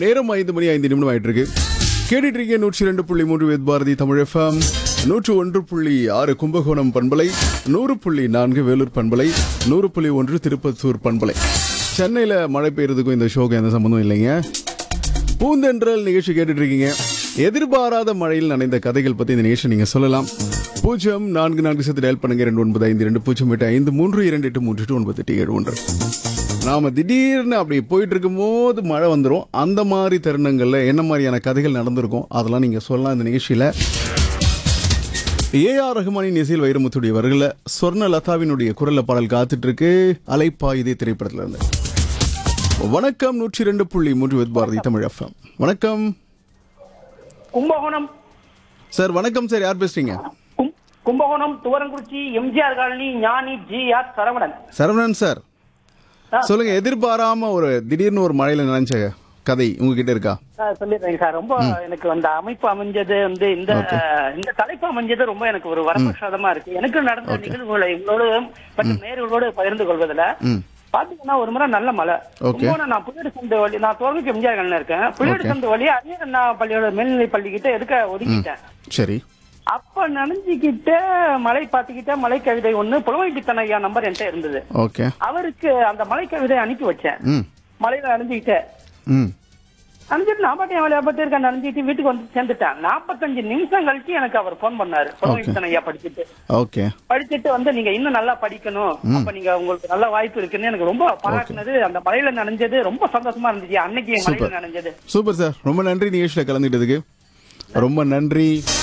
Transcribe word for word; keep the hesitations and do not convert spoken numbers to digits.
நேரம் ஐந்து மணி ஐந்து நிமிடம் ஆயிட்டு இருக்கு. கேட்டுட்டு இருக்கீங்க நூற்றி ரெண்டு புள்ளி மூன்று வித் பாரதி தமிழ் எஃப்எம், நூற்று ஒன்று புள்ளி ஆறு கும்பகோணம் பண்பலை, நூறு புள்ளி நான்கு வேலூர் பண்பலை, நூறு புள்ளி ஒன்று திருப்பத்தூர் பண்பலை. சென்னையில் மழை பெய்யறதுக்கும் இந்த ஷோக்கு எந்த சம்மந்தம் இல்லைங்க. பூந்தென்றல் நிகழ்ச்சி கேட்டுட்டு இருக்கீங்க. எதிர்பாராத மழையில் நனைந்த கதைகள் பற்றி இந்த நிகழ்ச்சி நீங்கள் சொல்லலாம். பூஜ்ஜியம் நான்கு நான்கு சேர்த்து டயல் பண்ணுங்க. ரெண்டு ஒன்பது ஐந்து ரெண்டு பூஜ்ஜியம் எட்டு ஐந்து மூன்று இரண்டு எட்டு மூன்று எட்டு ஒன்பது எட்டு ஏழு ஒன்று. நாம திடீர்னு அப்படி போயிட்டு இருக்கும் போது மழை வந்துடும். அந்த மாதிரி தருணங்கள்ல என்ன மாதிரியான கதைகள் நடந்திருக்கும் அதெல்லாம் நீங்க சொல்லலாம் இந்த நிகழ்ச்சியில. ஏ ஆர் ரஹ்மானின் இசையில் வைரமுத்துடைய வரிகளை சொர்ண லதாவினுடைய குரல்ல பாடல் காத்துட்டு இருக்கு. அலைப்பாயுதே திரைப்படத்துல இருந்து. வணக்கம் நூற்றி ரெண்டு புள்ளி மூன்று வித் பாரதி தமிழ் எஃப்எம். வணக்கம் கும்பகோணம் சார். வணக்கம் சார், யார் பேசுறீங்க? கும்பகோணம் துவரங்குறிச்சி எம்ஜிஆர் காலனி ஞானி G R Saravanan. Saravanan sir சொல்லுங்க. எதிர்பாராம ஒரு திடீர்னு ஒரு மழையில நினைச்ச கதை உங்ககிட்ட இருக்கா? சொல்லிடுறேங்க சார். ரொம்ப எனக்கு அந்த அமைப்பு அமைஞ்சது வந்து இந்த இந்த தலைப்பு அமைஞ்சது ரொம்ப எனக்கு ஒரு வரப்பிரசாதமா இருக்கு. எனக்கு நடந்த நிகழ்வுகளை இவங்களோடு மற்றும் நேர்களோடு பகிர்ந்து கொள்வதில் பாத்தீங்கன்னா ஒரு முறை நல்ல மழை. நான் புளியடு சந்து வழி, நான் தோல்விக்கு எம்ஜிஆர் கல்ல இருக்கேன். புளியடு சந்து வழி அரியர் அண்ணா பள்ளியோட மேல்நிலை பள்ளிக்கிட்ட எதுக்க ஒதுக்கிட்டேன். சரி. அப்ப நனைஞ்சுக்கிட்ட மலை பாத்துக்கிட்ட மலை கவிதை ஒண்ணு புலமைப்பித்தன் ஐயா நம்பர் என்கிட்ட இருந்தது. அவருக்கு அந்த மலை கவிதை அனுப்பி வச்சேன். மலையில நனைஞ்சுக்கிட்டேன். நனைஞ்சிட்டு நான் பாட்டு என் வேலையை பத்தி இருக்க நனைஞ்சிட்டு வீட்டுக்கு வந்து சேர்ந்துட்டேன். நாற்பத்தஞ்சு நிமிஷம் கழிச்சு எனக்கு அவர் போன் பண்ணாரு. புலமைப்பித்தன் ஐயா படிச்சுட்டு படிச்சுட்டு வந்து நீங்க இன்னும் நல்லா படிக்கணும், அப்ப நீங்க உங்களுக்கு நல்ல வாய்ப்பு இருக்குன்னு எனக்கு ரொம்ப பாராட்டினது. அந்த மலையில நனைஞ்சது ரொம்ப சந்தோஷமா இருந்துச்சு. அன்னைக்கு மலையில நனைஞ்சது. சூப்பர் சார், ரொம்ப நன்றி நிகழ்ச்சியில கலந்துட்டதுக்கு. ரொம்ப நன்றி.